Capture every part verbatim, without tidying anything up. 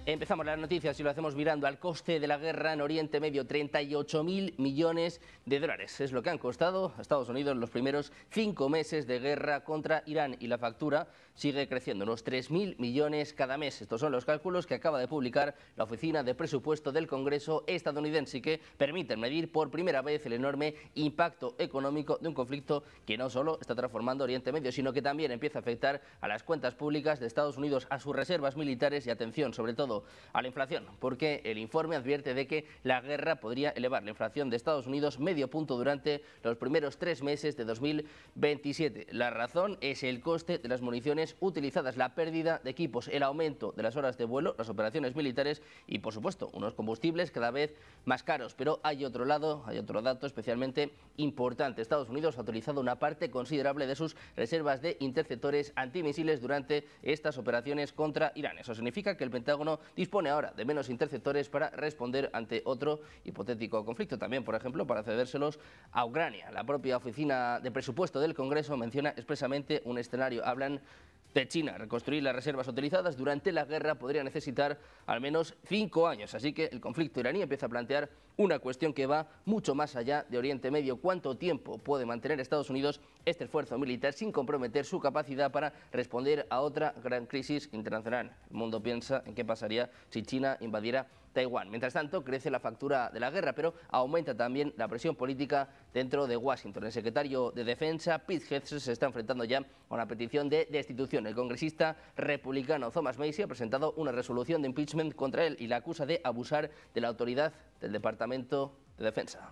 Empezamos las noticias y lo hacemos mirando al coste de la guerra en Oriente Medio. treinta y ocho mil millones de dólares es lo que han costado a Estados Unidos los primeros cinco meses de guerra contra Irán, y la factura sigue creciendo, unos tres mil millones cada mes. Estos son los cálculos que acaba de publicar la Oficina de Presupuesto del Congreso estadounidense, y que permiten medir por primera vez el enorme impacto económico de un conflicto que no solo está transformando Oriente Medio, sino que también empieza a afectar a las cuentas públicas de Estados Unidos, a sus reservas militares y, atención, sobre todo a la inflación, porque el informe advierte de que la guerra podría elevar la inflación de Estados Unidos medio punto durante los primeros tres meses de dos mil veintisiete. La razón es el coste de las municiones utilizadas, la pérdida de equipos, el aumento de las horas de vuelo, las operaciones militares y, por supuesto, unos combustibles cada vez más caros. Pero hay otro lado, hay otro dato especialmente importante. Estados Unidos ha utilizado una parte considerable de sus reservas de interceptores antimisiles durante estas operaciones contra Irán. Eso significa que el Pentágono dispone ahora de menos interceptores para responder ante otro hipotético conflicto. También, por ejemplo, para cedérselos a Ucrania. La propia Oficina de Presupuesto del Congreso menciona expresamente un escenario. Hablan de China. Reconstruir las reservas utilizadas durante la guerra podría necesitar al menos cinco años. Así que el conflicto iraní empieza a plantear una cuestión que va mucho más allá de Oriente Medio. ¿Cuánto tiempo puede mantener Estados Unidos este esfuerzo militar sin comprometer su capacidad para responder a otra gran crisis internacional? El mundo piensa en qué pasaría si China invadiera Taiwán. Mientras tanto, crece la factura de la guerra, pero aumenta también la presión política dentro de Washington. El secretario de Defensa, Pete Hegseth, se está enfrentando ya a una petición de destitución. El congresista republicano Thomas Massie ha presentado una resolución de impeachment contra él y la acusa de abusar de la autoridad del Departamento de Defensa.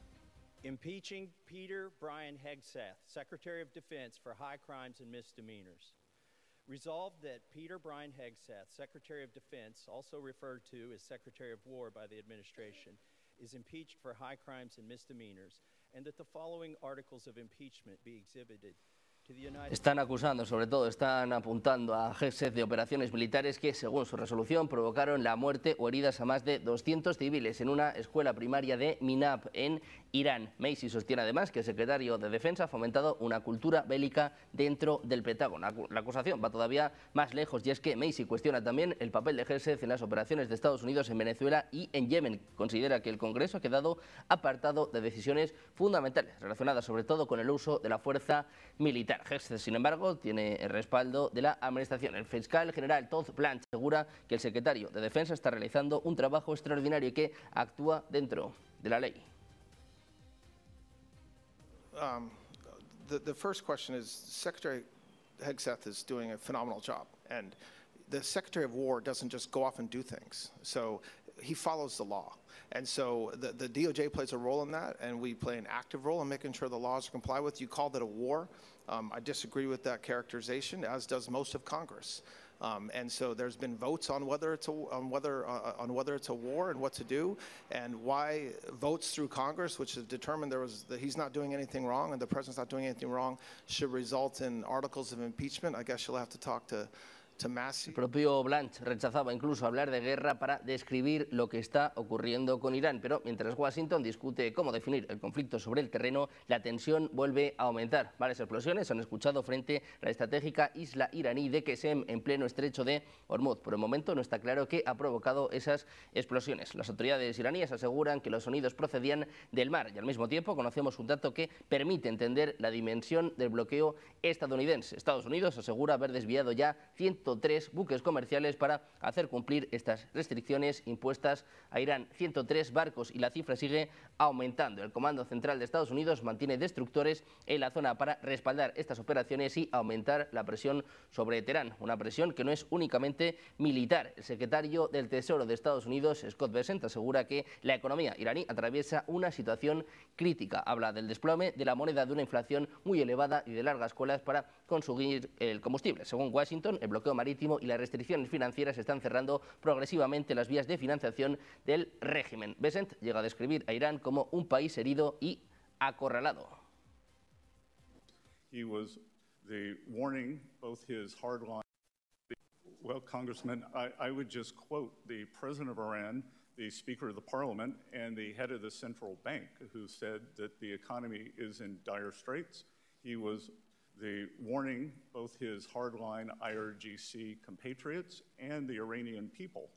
Impeaching Peter Brian Hegseth, Secretary of Defense, for high crimes and misdemeanors. Resolved that Peter Brian Hegseth, Secretary of Defense, also referred to as Secretary of War by the administration, is impeached for high crimes and misdemeanors, and that the following articles of impeachment be exhibited. Están acusando, sobre todo están apuntando a Hegseth de operaciones militares que, según su resolución, provocaron la muerte o heridas a más de doscientos civiles en una escuela primaria de Minab, en Irán. Massie sostiene además que el secretario de Defensa ha fomentado una cultura bélica dentro del Pentágono. La acusación va todavía más lejos, y es que Massie cuestiona también el papel de Hegseth en las operaciones de Estados Unidos en Venezuela y en Yemen. Considera que el Congreso ha quedado apartado de decisiones fundamentales relacionadas sobre todo con el uso de la fuerza militar. Hegseth, sin embargo, tiene el respaldo de la administración. El fiscal general Todd Blanche asegura que el secretario de Defensa está realizando un trabajo extraordinario y que actúa dentro de la ley. Um, the, the first question is, Secretary Hegseth is doing a phenomenal job, and the Secretary of War doesn't just go off and do things. So he follows the law. And so the, the D O J plays a role in that, and we play an active role in making sure the laws are complied with. You called it a war. Um, I disagree with that characterization, as does most of Congress. Um, and so there's been votes on whether it's a on whether uh, on whether it's a war and what to do, and why votes through Congress, which have determined there was that he's not doing anything wrong and the president's not doing anything wrong, should result in articles of impeachment. I guess you'll have to talk to. El propio Blanche rechazaba incluso hablar de guerra para describir lo que está ocurriendo con Irán, pero mientras Washington discute cómo definir el conflicto sobre el terreno, la tensión vuelve a aumentar. Varias explosiones se han escuchado frente a la estratégica isla iraní de Qesem, en pleno estrecho de Hormuz. Por el momento no está claro qué ha provocado esas explosiones. Las autoridades iraníes aseguran que los sonidos procedían del mar, y al mismo tiempo conocemos un dato que permite entender la dimensión del bloqueo estadounidense. Estados Unidos asegura haber desviado ya ciento tres buques comerciales para hacer cumplir estas restricciones impuestas a Irán. ciento tres barcos, y la cifra sigue aumentando. El Comando Central de Estados Unidos mantiene destructores en la zona para respaldar estas operaciones y aumentar la presión sobre Teherán, una presión que no es únicamente militar. El secretario del Tesoro de Estados Unidos, Scott Bessent, asegura que la economía iraní atraviesa una situación crítica. Habla del desplome de la moneda, de una inflación muy elevada y de largas colas para conseguir el combustible. Según Washington, el bloqueo marítimo y las restricciones financieras están cerrando progresivamente las vías de financiación del régimen. Bessent llega a describir a Irán como un país herido y acorralado. He was the warning, both his hardline. Well, Congressman, I, I would just quote the president of Iran, the Speaker of the Parliament, and the head of the central bank, who said that the economy is in dire straits. He was the warning both his hardline I R G C compatriots and the Iranian people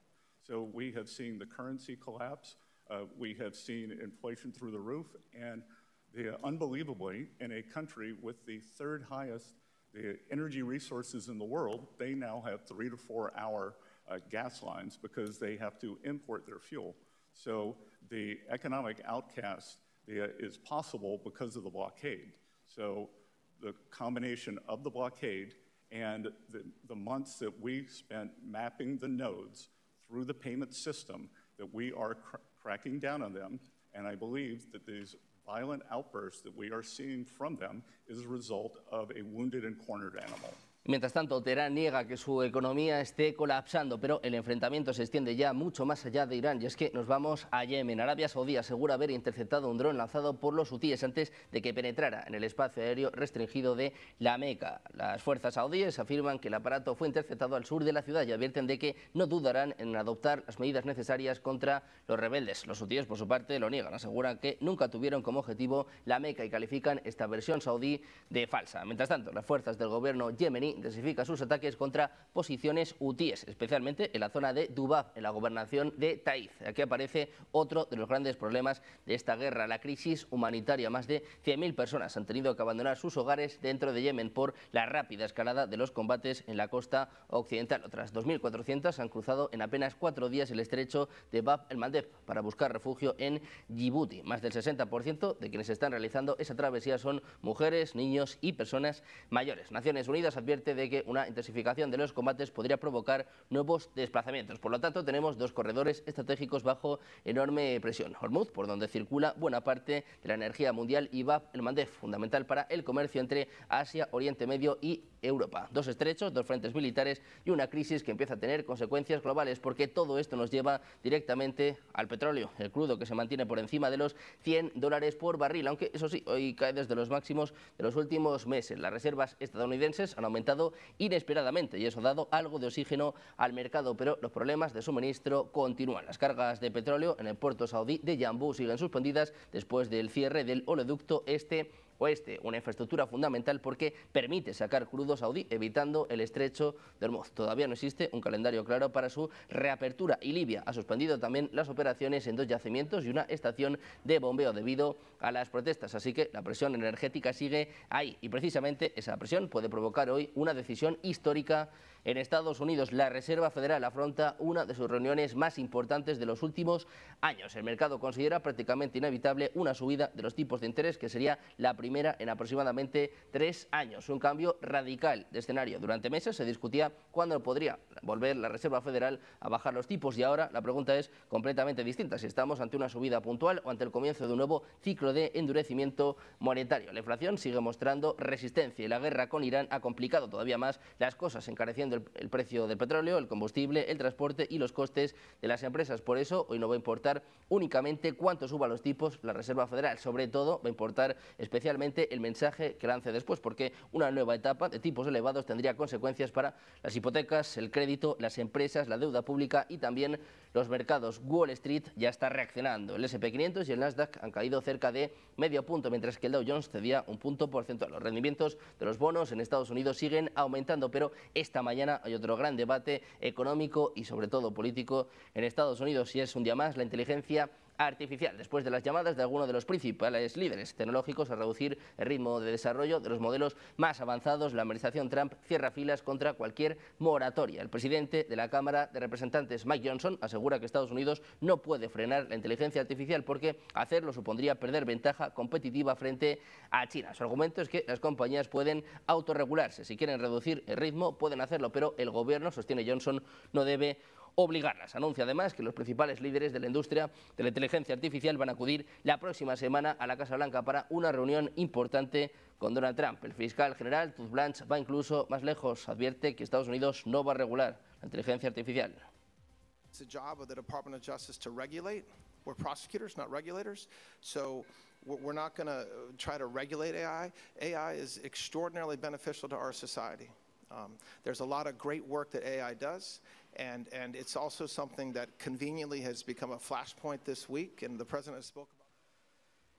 So we have seen the currency collapse. Uh, we have seen inflation through the roof. And the, uh, unbelievably, in a country with the third highest the energy resources in the world, they now have three to four hour uh, gas lines because they have to import their fuel. So the economic outcast the, uh, is possible because of the blockade. So the combination of the blockade and the, the months that we spent mapping the nodes through the payment system, that we are cr cracking down on them, and I believe that these violent outbursts that we are seeing from them is a result of a wounded and cornered animal. Mientras tanto, Teherán niega que su economía esté colapsando, pero el enfrentamiento se extiende ya mucho más allá de Irán. Y es que nos vamos a Yemen. Arabia Saudí asegura haber interceptado un dron lanzado por los hutíes antes de que penetrara en el espacio aéreo restringido de la Meca. Las fuerzas saudíes afirman que el aparato fue interceptado al sur de la ciudad y advierten de que no dudarán en adoptar las medidas necesarias contra los rebeldes. Los hutíes, por su parte, lo niegan. Aseguran que nunca tuvieron como objetivo la Meca y califican esta versión saudí de falsa. Mientras tanto, las fuerzas del gobierno yemení intensifica sus ataques contra posiciones hutíes, especialmente en la zona de Dubab, en la gobernación de Taiz. Aquí aparece otro de los grandes problemas de esta guerra, la crisis humanitaria. Más de cien mil personas han tenido que abandonar sus hogares dentro de Yemen por la rápida escalada de los combates en la costa occidental. Otras dos mil cuatrocientas han cruzado en apenas cuatro días el estrecho de Bab el-Mandeb para buscar refugio en Djibouti. Más del sesenta por ciento de quienes están realizando esa travesía son mujeres, niños y personas mayores. Naciones Unidas advierte de que una intensificación de los combates podría provocar nuevos desplazamientos. Por lo tanto, tenemos dos corredores estratégicos bajo enorme presión. Hormuz, por donde circula buena parte de la energía mundial, y Bab el-Mandeb, fundamental para el comercio entre Asia, Oriente Medio y Europa. Dos estrechos, dos frentes militares y una crisis que empieza a tener consecuencias globales, porque todo esto nos lleva directamente al petróleo, el crudo, que se mantiene por encima de los cien dólares por barril, aunque eso sí, hoy cae desde los máximos de los últimos meses. Las reservas estadounidenses han aumentado inesperadamente y eso ha dado algo de oxígeno al mercado, pero los problemas de suministro continúan. Las cargas de petróleo en el puerto saudí de Yanbu siguen suspendidas después del cierre del oleoducto este oeste, una infraestructura fundamental porque permite sacar crudo saudí evitando el estrecho de Hormuz. Todavía no existe un calendario claro para su reapertura y Libia ha suspendido también las operaciones en dos yacimientos y una estación de bombeo debido a las protestas, así que la presión energética sigue ahí y precisamente esa presión puede provocar hoy una decisión histórica en Estados Unidos. La Reserva Federal afronta una de sus reuniones más importantes de los últimos años. El mercado considera prácticamente inevitable una subida de los tipos de interés, que sería la primera en aproximadamente tres años. Un cambio radical de escenario. Durante meses se discutía cuándo podría volver la Reserva Federal a bajar los tipos y ahora la pregunta es completamente distinta. Si estamos ante una subida puntual o ante el comienzo de un nuevo ciclo de endurecimiento monetario. La inflación sigue mostrando resistencia y la guerra con Irán ha complicado todavía más las cosas, encareciendo El, el precio del petróleo, el combustible, el transporte y los costes de las empresas. Por eso hoy no va a importar únicamente cuánto suba los tipos la Reserva Federal, sobre todo va a importar especialmente el mensaje que lance después, porque una nueva etapa de tipos elevados tendría consecuencias para las hipotecas, el crédito, las empresas, la deuda pública y también los mercados. Wall Street ya está reaccionando. El ese and pe quinientos y el Nasdaq han caído cerca de medio punto, mientras que el Dow Jones cedía un punto porcentual. Los rendimientos de los bonos en Estados Unidos siguen aumentando, pero esta mañana hay otro gran debate económico y sobre todo político en Estados Unidos y es un día más la inteligencia artificial, después de las llamadas de algunos de los principales líderes tecnológicos a reducir el ritmo de desarrollo de los modelos más avanzados. La administración Trump cierra filas contra cualquier moratoria. El presidente de la Cámara de Representantes, Mike Johnson, asegura que Estados Unidos no puede frenar la inteligencia artificial porque hacerlo supondría perder ventaja competitiva frente a China. Su argumento es que las compañías pueden autorregularse. Si quieren reducir el ritmo, pueden hacerlo, pero el gobierno, sostiene Johnson, no debe obligarlas. Anuncia además que los principales líderes de la industria de la inteligencia artificial van a acudir la próxima semana a la Casa Blanca para una reunión importante con Donald Trump. El fiscal general Todd Blanche va incluso más lejos. Advierte que Estados Unidos no va a regular la inteligencia artificial. It's the job of the Department of Justice to regulate. We're prosecutors, not regulators. So we're not going to try to regulate A I. A I is extraordinarily beneficial to our society. Um, there's a lot of great work that A I does. And, and it's also something that conveniently has become a flashpoint this week, and the president has spoken about.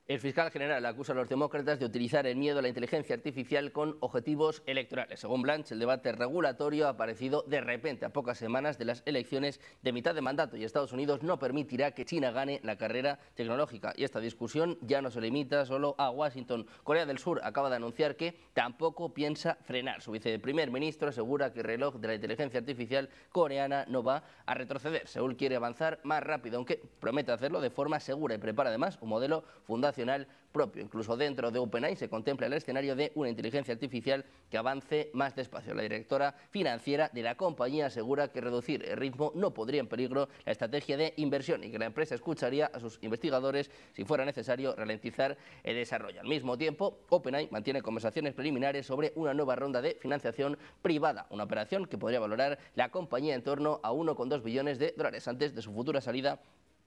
El fiscal general acusa a los demócratas de utilizar el miedo a la inteligencia artificial con objetivos electorales. Según Blanche, el debate regulatorio ha aparecido de repente a pocas semanas de las elecciones de mitad de mandato y Estados Unidos no permitirá que China gane la carrera tecnológica. Y esta discusión ya no se limita solo a Washington. Corea del Sur acaba de anunciar que tampoco piensa frenar. Su viceprimer ministro asegura que el reloj de la inteligencia artificial coreana no va a retroceder. Seúl quiere avanzar más rápido, aunque promete hacerlo de forma segura y prepara además un modelo fundacional propio. Incluso dentro de OpenAI se contempla el escenario de una inteligencia artificial que avance más despacio. La directora financiera de la compañía asegura que reducir el ritmo no pondría en peligro la estrategia de inversión y que la empresa escucharía a sus investigadores si fuera necesario ralentizar el desarrollo. Al mismo tiempo, OpenAI mantiene conversaciones preliminares sobre una nueva ronda de financiación privada, una operación que podría valorar la compañía en torno a uno coma dos billones de dólares antes de su futura salida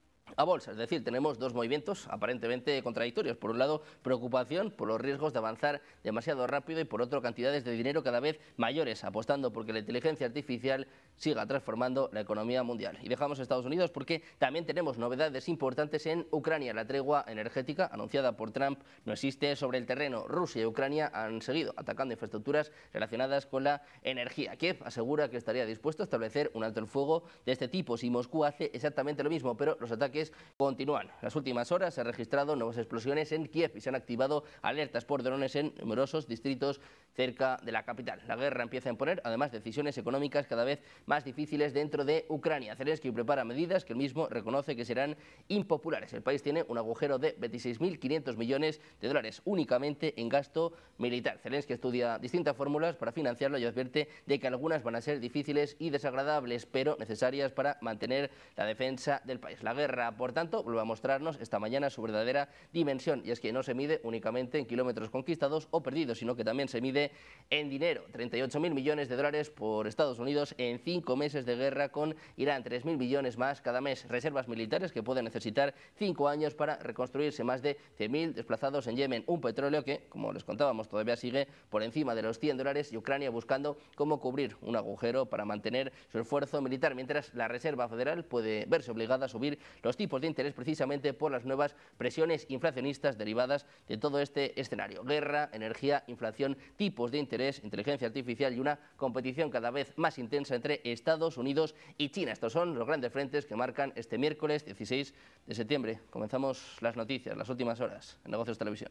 a bolsa. Es decir, tenemos dos movimientos aparentemente contradictorios. Por un lado, preocupación por los riesgos de avanzar demasiado rápido y por otro, cantidades de dinero cada vez mayores, apostando porque la inteligencia artificial siga transformando la economía mundial. Y dejamos Estados Unidos porque también tenemos novedades importantes en Ucrania. La tregua energética anunciada por Trump no existe sobre el terreno. Rusia y Ucrania han seguido atacando infraestructuras relacionadas con la energía. Kiev asegura que estaría dispuesto a establecer un alto el fuego de este tipo si Moscú hace exactamente lo mismo, pero los ataques continúan. En las últimas horas se han registrado nuevas explosiones en Kiev y se han activado alertas por drones en numerosos distritos cerca de la capital. La guerra empieza a imponer, además, decisiones económicas cada vez más difíciles dentro de Ucrania. Zelensky prepara medidas que él mismo reconoce que serán impopulares. El país tiene un agujero de veintiséis mil quinientos millones de dólares únicamente en gasto militar. Zelensky estudia distintas fórmulas para financiarlo y advierte de que algunas van a ser difíciles y desagradables, pero necesarias para mantener la defensa del país. La guerra, por tanto, vuelve a mostrarnos esta mañana su verdadera dimensión, y es que no se mide únicamente en kilómetros conquistados o perdidos, sino que también se mide en dinero. treinta y ocho mil millones de dólares por Estados Unidos en cinco meses de guerra con Irán, tres mil millones más cada mes. Reservas militares que pueden necesitar cinco años para reconstruirse, más de cien mil desplazados en Yemen, un petróleo que, como les contábamos, todavía sigue por encima de los cien dólares y Ucrania buscando cómo cubrir un agujero para mantener su esfuerzo militar, mientras la Reserva Federal puede verse obligada a subir los tipos de interés precisamente por las nuevas presiones inflacionistas derivadas de todo este escenario. Guerra, energía, inflación, tipos de interés, inteligencia artificial y una competición cada vez más intensa entre Estados Unidos y China. Estos son los grandes frentes que marcan este miércoles dieciséis de septiembre. Comenzamos las noticias, las últimas horas en Negocios Televisión.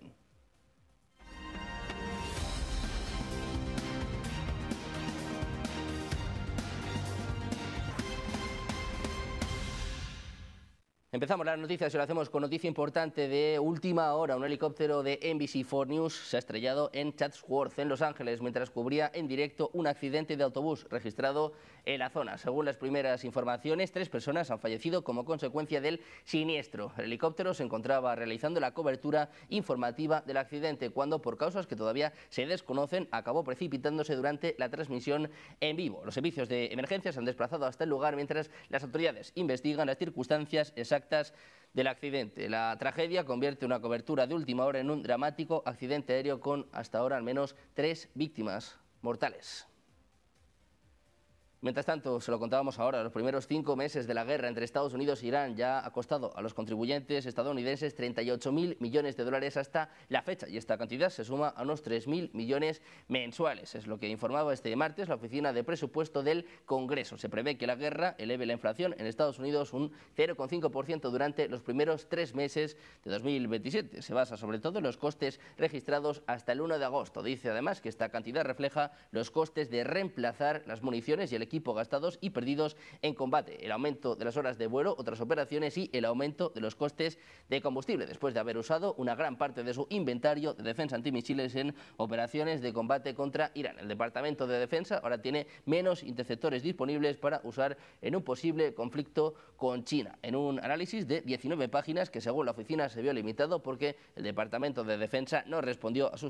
Empezamos las noticias y lo hacemos con noticia importante de última hora. Un helicóptero de N B C cuatro News se ha estrellado en Chatsworth, en Los Ángeles, mientras cubría en directo un accidente de autobús registrado en la zona. Según las primeras informaciones, tres personas han fallecido como consecuencia del siniestro. El helicóptero se encontraba realizando la cobertura informativa del accidente cuando, por causas que todavía se desconocen, acabó precipitándose durante la transmisión en vivo. Los servicios de emergencia se han desplazado hasta el lugar mientras las autoridades investigan las circunstancias exactas del accidente. La tragedia convierte una cobertura de última hora en un dramático accidente aéreo con hasta ahora al menos tres víctimas mortales. Mientras tanto, se lo contábamos ahora, los primeros cinco meses de la guerra entre Estados Unidos e Irán ya ha costado a los contribuyentes estadounidenses treinta y ocho mil millones de dólares hasta la fecha, y esta cantidad se suma a unos tres mil millones mensuales. Es lo que informaba este martes la Oficina de Presupuesto del Congreso. Se prevé que la guerra eleve la inflación en Estados Unidos un cero coma cinco por ciento durante los primeros tres meses de dos mil veintisiete. Se basa sobre todo en los costes registrados hasta el uno de agosto. Dice además que esta cantidad refleja los costes de reemplazar las municiones y el equipo equipo gastados y perdidos en combate, el aumento de las horas de vuelo, otras operaciones y el aumento de los costes de combustible, después de haber usado una gran parte de su inventario de defensa antimisiles en operaciones de combate contra Irán. El Departamento de Defensa ahora tiene menos interceptores disponibles para usar en un posible conflicto con China. En un análisis de diecinueve páginas que, según la oficina, se vio limitado porque el Departamento de Defensa no respondió a sus